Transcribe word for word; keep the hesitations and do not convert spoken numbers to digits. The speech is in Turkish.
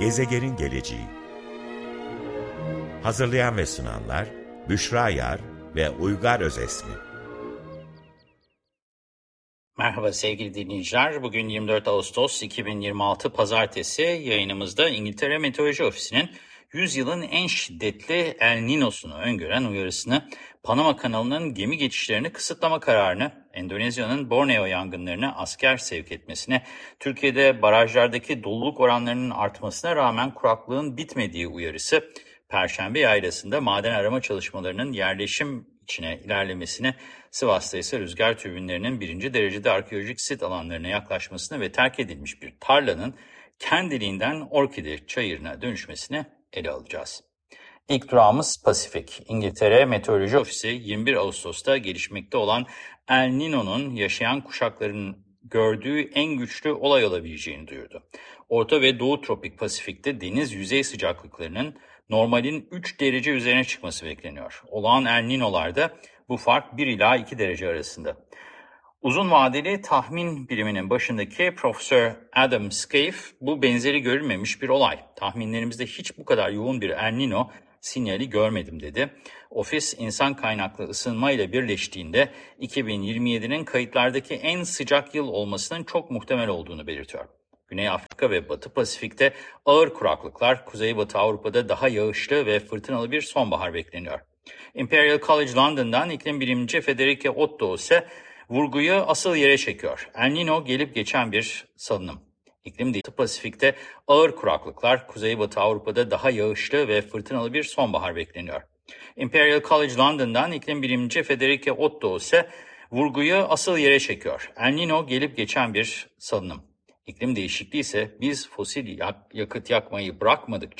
Gezegenin geleceği. Hazırlayan ve sunanlar Büşra Yar ve Uygar Özesmi. Merhaba sevgili dinleyiciler. Bugün yirmi dört Ağustos iki bin yirmi altı Pazartesi. Yayınımızda İngiltere Meteoroloji Ofisi'nin yüzyılın en şiddetli El Niño'sunu öngören uyarısını, Panama Kanalı'nın gemi geçişlerini kısıtlama kararını, Endonezya'nın Borneo yangınlarına asker sevk etmesine, Türkiye'de barajlardaki doluluk oranlarının artmasına rağmen kuraklığın bitmediği uyarısı, Perşembe Yaylası'nda maden arama çalışmalarının yerleşim içine ilerlemesine, Sivas'ta ise rüzgar türbinlerinin birinci derecede arkeolojik sit alanlarına yaklaşmasına ve terk edilmiş bir tarlanın kendiliğinden orkide çayırına dönüşmesine ele alacağız. İlk durağımız Pasifik. İngiltere Meteoroloji Ofisi yirmi bir Ağustos'ta gelişmekte olan El Niño'nun yaşayan kuşakların gördüğü en güçlü olay olabileceğini duyurdu. Orta ve Doğu Tropik Pasifik'te deniz yüzey sıcaklıklarının normalin üç derece üzerine çıkması bekleniyor. Olağan El Niño'larda bu fark bir ila iki derece arasında. Uzun vadeli tahmin biriminin başındaki Profesör Adam Scaife, bu benzeri görülmemiş bir olay. Tahminlerimizde hiç bu kadar yoğun bir El Niño sinyali görmedim dedi. Ofis insan kaynaklı ısınma ile birleştiğinde iki bin yirmi yedinin kayıtlardaki en sıcak yıl olmasının çok muhtemel olduğunu belirtiyor. Güney Afrika ve Batı Pasifik'te ağır kuraklıklar, Kuzeybatı Avrupa'da daha yağışlı ve fırtınalı bir sonbahar bekleniyor. Imperial College London'dan iklim bilimci Federica Otto ise vurguyu asıl yere çekiyor. El Niño gelip geçen bir salınım. İklim değişikliği Pasifik'te ağır kuraklıklar, Kuzeybatı Avrupa'da daha yağışlı ve fırtınalı bir sonbahar bekleniyor. Imperial College London'dan iklim bilimci Federica Otto ise vurguyu asıl yere çekiyor. El Niño gelip geçen bir salınım. İklim değişikliği ise biz fosil yak- yakıt yakmayı bırakmadıkça